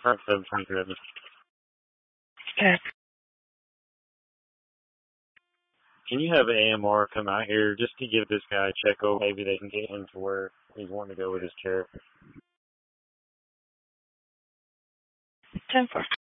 Front 727. Okay. Can you have AMR come out here just to give this guy a check over? Maybe they can get him to where he's wanting to go with his chair. 10-4.